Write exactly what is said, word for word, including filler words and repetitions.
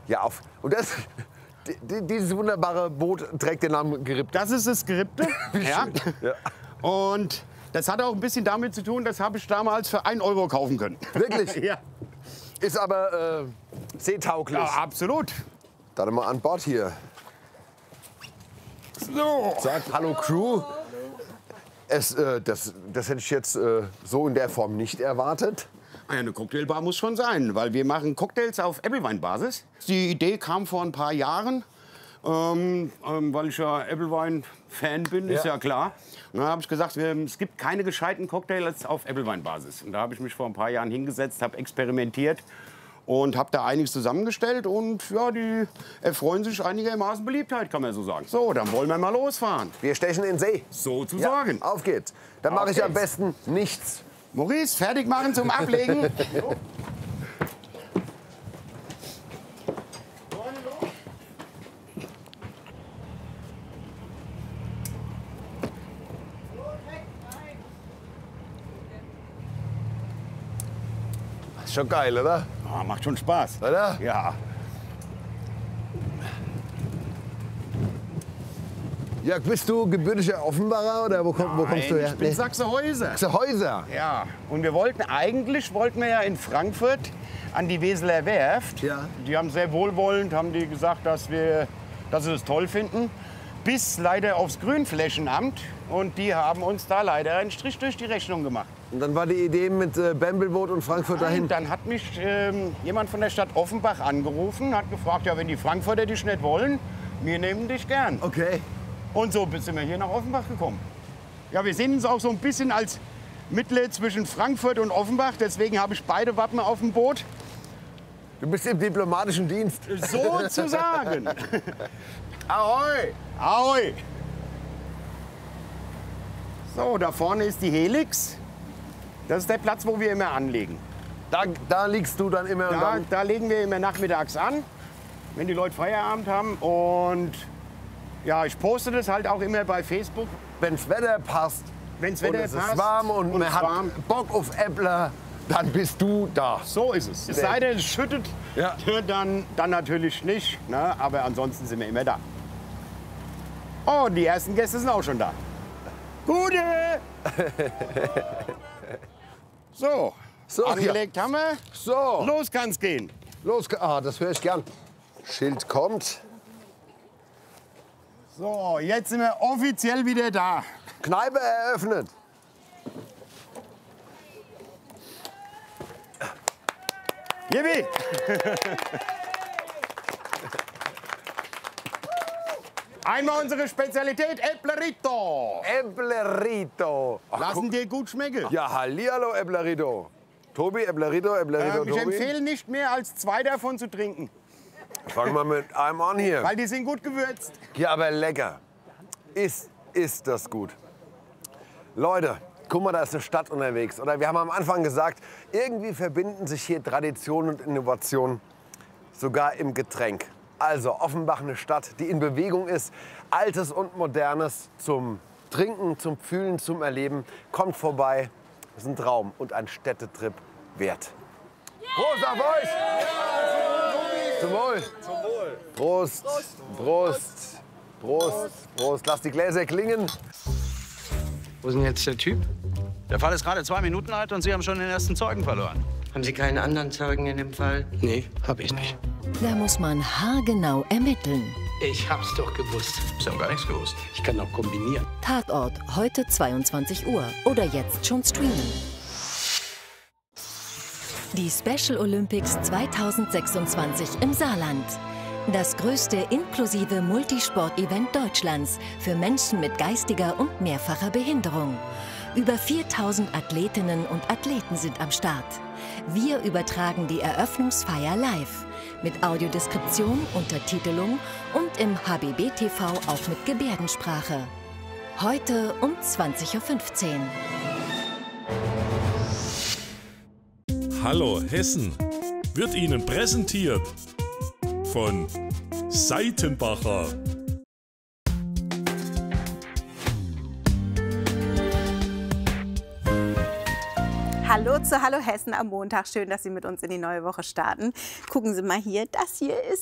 Ja, auf. Und das, die, dieses wunderbare Boot trägt den Namen Gerippte. Das ist das Gerippte. ja. Ja. Und das hat auch ein bisschen damit zu tun, das habe ich damals für einen Euro kaufen können. Wirklich? ja. Ist aber äh, seetauglich. Ja, absolut. Dann mal an Bord hier. So. Sagt Hallo Crew. Es, äh, das, das hätte ich jetzt äh, so in der Form nicht erwartet. Ja, eine Cocktailbar muss schon sein, weil wir machen Cocktails auf Applewein-Basis. Die Idee kam vor ein paar Jahren, ähm, ähm, weil ich ja Applewein-Fan bin, ja. ist ja klar. Und dann habe ich gesagt, wir, es gibt keine gescheiten Cocktails auf Applewein-Basis. Und da habe ich mich vor ein paar Jahren hingesetzt, habe experimentiert und habe da einiges zusammengestellt. Und ja, die erfreuen sich einigermaßen Beliebtheit, kann man so sagen. So, dann wollen wir mal losfahren. Wir stechen in den See. Sozusagen. Ja, auf geht's. Dann mache ich geht's. am besten nichts. Maurice, fertig machen zum Ablegen. so. Das ist schon geil, oder? Ah, macht schon Spaß. Oder? Ja. Jörg, bist du gebürtiger Offenbarer oder wo, komm, wo kommst du her? Ich bin Sachse-Häuser. Sachse-Häuser. Ja, und wir wollten eigentlich, wollten wir ja in Frankfurt an die Weseler Werft. Ja. Die haben sehr wohlwollend, haben die gesagt, dass, wir, dass sie das toll finden. Bis leider aufs Grünflächenamt. Und die haben uns da leider einen Strich durch die Rechnung gemacht. Und dann war die Idee mit äh, Bembelboot und Frankfurt dahin. Und dann hat mich ähm, jemand von der Stadt Offenbach angerufen, hat gefragt, ja, wenn die Frankfurter dich nicht wollen, wir nehmen dich gern. Okay. Und so sind wir hier nach Offenbach gekommen. Ja, wir sehen uns auch so ein bisschen als Mittler zwischen Frankfurt und Offenbach. Deswegen habe ich beide Wappen auf dem Boot. Du bist im diplomatischen Dienst. Sozusagen. Ahoi! Ahoi! So, da vorne ist die Helix. Das ist der Platz, wo wir immer anlegen. Da, da liegst du dann immer und Da, dann. da legen wir immer nachmittags an, wenn die Leute Feierabend haben. Und ja, ich poste das halt auch immer bei Facebook. Wenn's Wetter passt, Wenn's und Wetter es passt ist warm und, und man es hat warm. Bock auf Äppler, dann bist du da. So ist es. Es sei denn, es schüttet, Ja. dann, dann natürlich nicht. Ne? Aber ansonsten sind wir immer da. Oh, die ersten Gäste sind auch schon da. Gute! so, So, angelegt haben wir. So, Los kann's gehen. los. Ah, das höre ich gern. Schild kommt. So, jetzt sind wir offiziell wieder da. Kneipe eröffnet. Yippie! Einmal unsere Spezialität, Äpplerito. Äpplerito. Ach, Lassen dir gut schmecken. ja, hallihallo, Äpplerito. Tobi, Äpplerito, Äpplerito, Ähm, ich Tobi. empfehle nicht mehr als zwei davon zu trinken, Fangen wir mit einem an hier. weil die sind gut gewürzt. Ja, aber lecker. Ist, ist das gut. Leute, guck mal, da ist eine Stadt unterwegs. Oder wir haben am Anfang gesagt, irgendwie verbinden sich hier Tradition und Innovation sogar im Getränk. Also Offenbach, eine Stadt, die in Bewegung ist. Altes und Modernes zum Trinken, zum Fühlen, zum Erleben. Kommt vorbei. Das ist ein Traum und ein Städtetrip wert. Prost auf euch! Zum Wohl! Zum Wohl! Prost! Prost! Prost! Prost! Lass die Gläser klingen. Wo ist denn jetzt der Typ? Der Fall ist gerade zwei Minuten alt und Sie haben schon den ersten Zeugen verloren. Haben Sie keinen anderen Zeugen in dem Fall? Nee, hab ich nicht. Da muss man haargenau ermitteln. Ich hab's doch gewusst. Sie haben gar nichts gewusst. Ich kann auch kombinieren. Tatort, heute zweiundzwanzig Uhr oder jetzt schon streamen. Die Special Olympics zweitausendsechsundzwanzig im Saarland. Das größte inklusive Multisport-Event Deutschlands für Menschen mit geistiger und mehrfacher Behinderung. Über viertausend Athletinnen und Athleten sind am Start. Wir übertragen die Eröffnungsfeier live. Mit Audiodeskription, Untertitelung und im H B B T V auch mit Gebärdensprache. Heute um zwanzig Uhr fünfzehn. Hallo Hessen wird Ihnen präsentiert von Seitenbacher. Hallo zu Hallo Hessen am Montag. Schön, dass Sie mit uns in die neue Woche starten. Gucken Sie mal hier, das hier ist